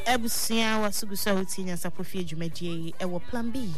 Ebusia wasugusa utinya sapofie dwumadie ewo plan B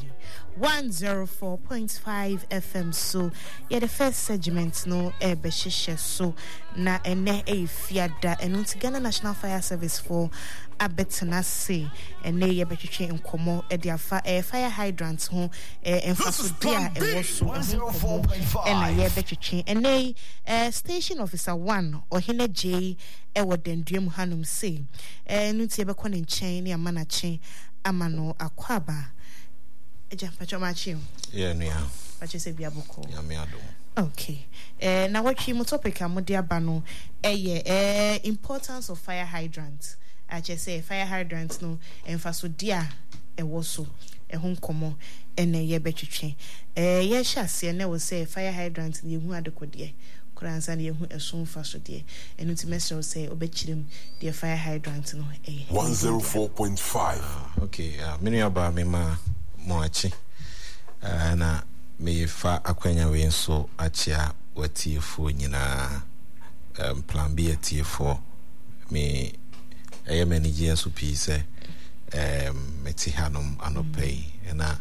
104.5 FM so yeah the first segment no ebehihye so na ene efiada enunti Ghana National Fire Service for abetena say ene ye betwetwe nkomo e de afa fire hydrant ho enfasodia ewo so ena ye betwetwe ene station officer 1 Ohene J ewo denduem hanum say enunti e bekọ ne nchen ne amanache amano akwaba eja pacho machi yeah nia pacho se bia boko ya me ado. Okay. Na what you topic amodi abano importance of fire hydrants. I just say fire hydrants no enfasodia ewoso ehun komo ene ye betwetwe. Ye hyase na wo say fire hydrants ye hu adekode. Kuransa na ye hu esun fasode. Enu ti mesro say obekirem the fire hydrant no 104.5. Okay, menu aba me ma mo achi. Na me fa akwanya we nso achia watiefo nyina plan B atiefo me manage so piece meti hanom anopay na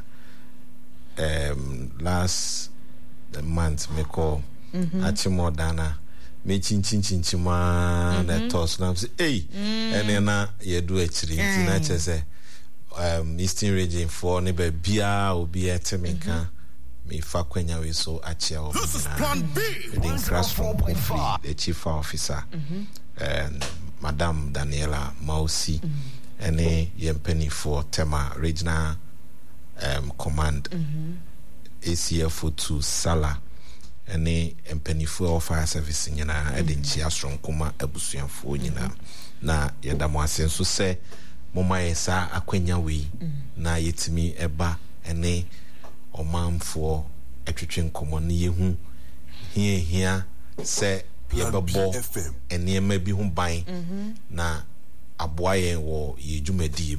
last month me call achimo dana me chinchinchima na toss na say ene na yedu achiri na chese Eastern region for ne ba bia obi etemenka me fa kwanya we so achia o the classroom the chief officer and Madam Daniela Mausi ene yempeni for Tema regional command ACF to Sala ene empeni for fire service nyina edenchi asron kuma abusuanfo nyina na yedamo asenso se moma yesa akwanya we na yetimi eba ene omamfo etwetwe nkomo ne yehu hia se yebebo enema bi ho ban na aboaye wo yedwumadiem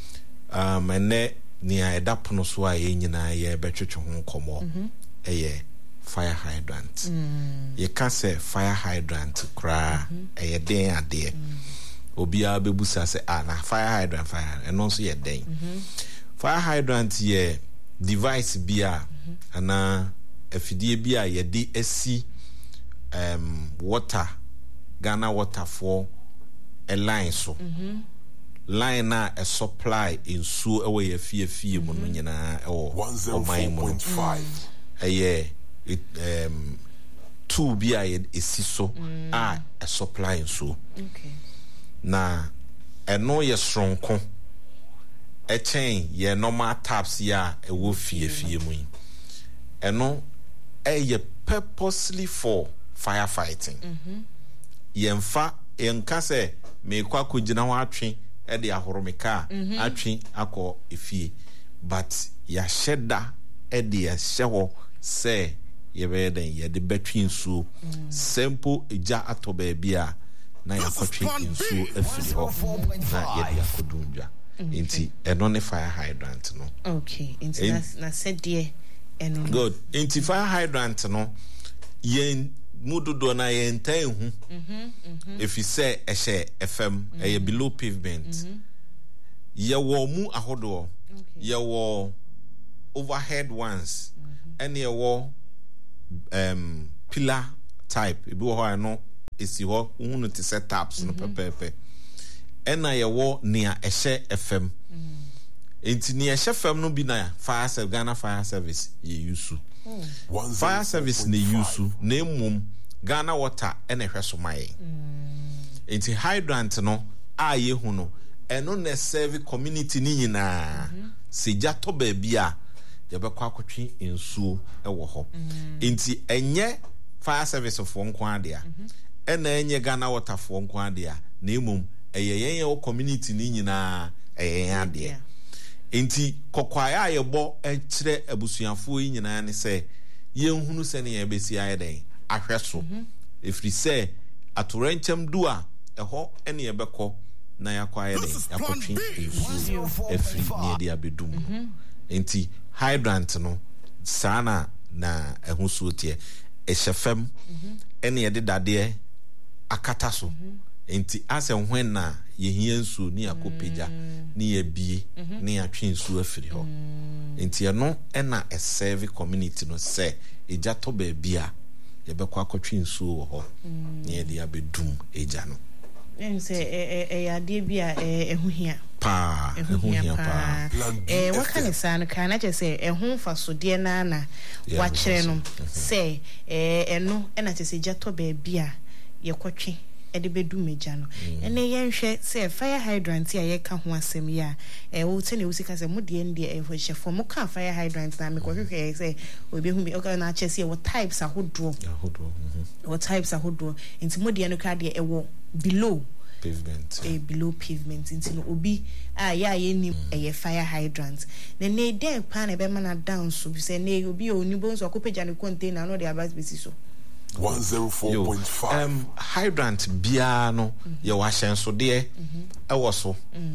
ene nia edapono so a yenyina ye betwetwe ho nkomo eye fire hydrant ye ka se fire hydrant kra eye den ade obia bebusa se na fire hydrant fire eno so ye den fire hydrant ye device bia ana afidie bia ye de asi water Ghana water for a line so line na a supply in so away a fie mo nyina or 104.5 it two bia ye esi so a supply in so okay na eno ye stronko a chain ye normal taps ya e wo fie mu eno ye purposely for firefighting yemfa yenka se me kwa kugina ho atwe e de ahoromeka atwe akọ efie but ya sheda e de ya hyeho se ye be den ye de betwe nsuo simple eja atoba bia na ya kwatwe nsuo afiri ho na ye de akodunja enti eno ne fire hydrant no okay enti na said there eno good enti fire hydrant no yen mudodo na yen tan hu if you say ehye FM below pavement ye wo mu ahodo ye wo overhead ones and ye wo pillar type e bi wo ho no esi ho hunu te setups no pepepe ena ye wo nia ehye FM enti nia ehye FM no bi na fire service Ghana Fire Service ye use fire service ne use na mum Ghana water ene hweso mai enti hydrant no a ye hu no eno na serve community ni nyina seja to ba bia ye bekwa akotwe nsuo ewo ho enti enye fire service fo nko ade a ena enye Ghana water fo nko ade a na mum eye wo community ni nyina eye ade enti kokwaya ye bo ekire abusuafo yi nyina ne se ye nhunu se ne ye besi ayeden ahweso efri se atorenchem du a eho ene ye beko na yakwa ayeden yakotwe nsu efri ne de abedum enti hydrant no sana na ehusuo tie ehefem ene ye de dade akata so enti ase hwen na yehia nsuo ni akopeja ni yebie ni atwe nsuo afiri ho enti eno na a serve community no say eja to ba bia yebekwa akotwe nsuo wo ho ni ye dia bedum eja no say ya de bia ehuhia pa ehuhia pa what kind of san can I just say ehun fasode na wa kire no say eno na te say jato ba bia ye kwotwe e de bedum eja no ene ye nhwe say fire hydrant ya ye ka ho asem ya wo te ne wo sika say mo de ndie e hwe fo mo ka fire hydrant na me kwhwehwe say obi hu bi o ka na che say what types ahodo what types ahodo nti mo de no ka de e wo below pavement below pavement into no obi ya ni fire hydrant ne dey pan e be man down so be say ne obi oni bo so akopeja ne container no dey about be so 104.5 hydrant bia no ye wa hyenso de e wo so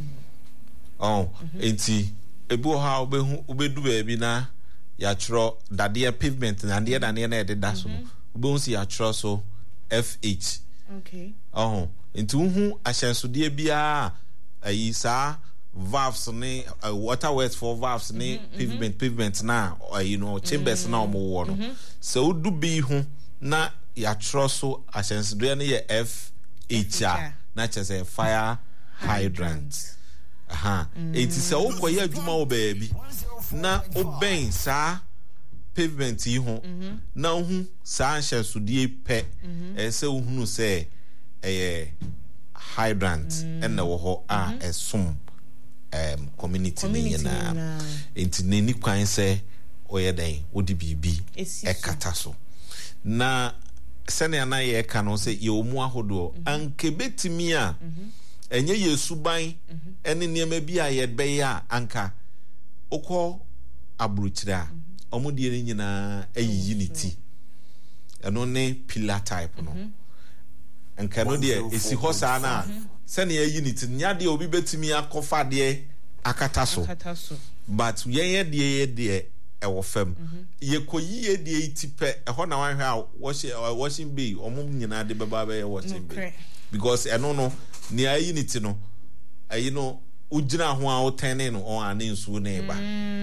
enti ebu ha obedu ba bi na ya chro dade pavement na de na e da so no obehu si ya chro so FH okay into who ahyensode bia ayisa valves ne water works for valves ne pavement na chambers na omo no so do be hu na ya troso ahyensode ne ye FH na chese fire hydrant it is so koye adwuma wo baabi na oben sa pavement yi ho na hu sa ahyensode pe se uhunu se hydrant and wo ho esom community ni na enti neni kwan se oyeden wodi bibi ekata so na sene na ye ka no se ye omu ahodo anke betimi a enye yesuban ene niam bi a ye be ya anka okọ abruchira omudie ni nyina ayi unity eno ne pillar type no enka no de esi ho sa na sene ayi unity nya de obi betimi akofa de akata so but ye de ewo fam ye koyi ye de itipe eho na wan hwa washing bay omum nyina de beba be washing bay because eno no ni ayi unity no ayi no ugina ho a otene no on ane nsuo na eba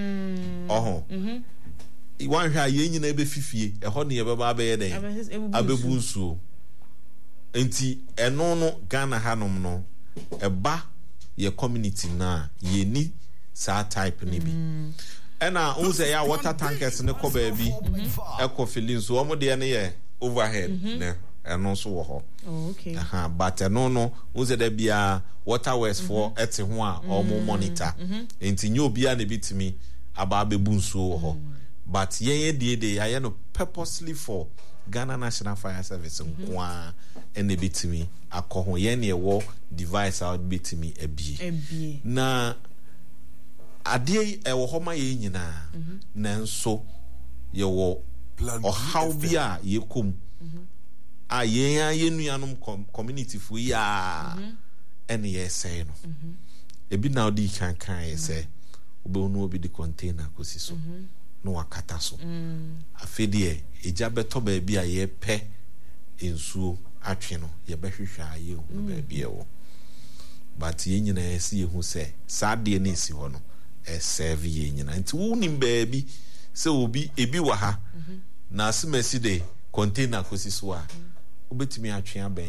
wan hwa ye nyina be fifie eho ne ye beba be ye den abebu nsuo enti eno no Ghana hanom no eba ye community na ye ni sa type ni bi ena unze ya water tankers ne ko ba bi eco filling so omo de ne ye overhead ne eno so wo ho okay but eno no unze da bia water works for ete ho a omo monitor enti nyo bia ne bitimi aba bebu nsuo wo ho but ye de ya no purposely for Ghana National Fire Service nkwa ene bitimi akoho ye ne wo device out bitimi ebie na ade ewo homa ye nyina nanso ye wo ohaw bia ye kom a ye nuanom community fu ya ene ye say no ebi na odi kan ye say obonu obi di container kosi so no wakata so afedie eja beto ba bia ye pe ensuo atwe no ye behwehwa ye hu ba bia wo but ye nyina ye si ye hu say saade na esi ho no serve ye nyina nti wunim baabi se obi ebi wa ha na asemasi de container kosi so a obetimi atwe aben